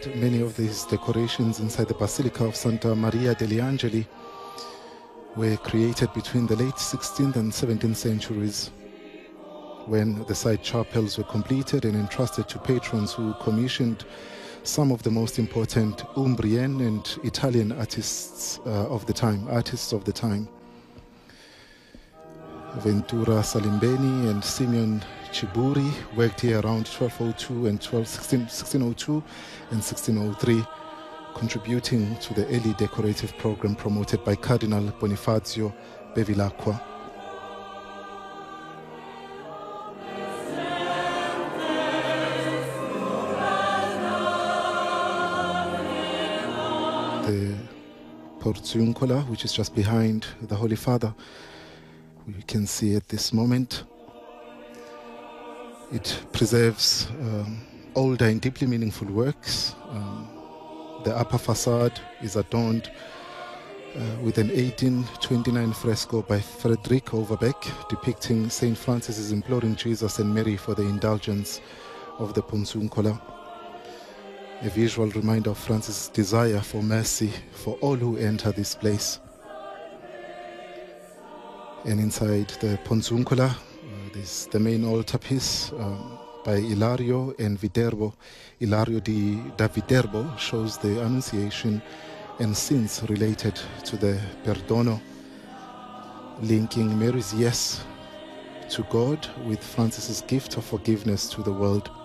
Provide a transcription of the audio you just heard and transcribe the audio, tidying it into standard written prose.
find many of these decorations inside the Basilica of Santa Maria degli Angeli were created between the late 16th and 17th centuries, when the side chapels were completed and entrusted to patrons who commissioned some of the most important Umbrian and Italian artists of the time. Ventura Salimbeni and Simeon Chiburi worked here around 1202 and 1602 and 1603, contributing to the early decorative program promoted by Cardinal Bonifacio Bevilacqua. The Porziuncola, which is just behind the Holy Father, we can see at this moment. It preserves older and deeply meaningful works. The upper facade is adorned with an 1829 fresco by Frederick Overbeck depicting St. Francis imploring Jesus and Mary for the indulgence of the Porziuncola, a visual reminder of Francis' desire for mercy for all who enter this place. And inside the Porziuncola, there's the main altarpiece by Ilario and Viterbo. Ilario da Viterbo shows the Annunciation and scenes related to the Perdono, linking Mary's yes to God with Francis' gift of forgiveness to the world.